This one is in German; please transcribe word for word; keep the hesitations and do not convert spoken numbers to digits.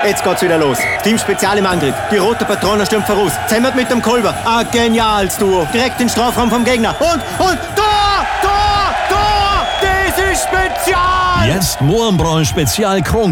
Jetzt geht's wieder los. Team Spezial im Angriff. Die rote Patrone stürmt voraus. Zemmert mit dem Kolber. Ein geniales Duo. Direkt in den Strafraum vom Gegner. Und, und, Tor! Tor! Tor! Das ist Spezial! Jetzt Mohrenbräu Spezial Kron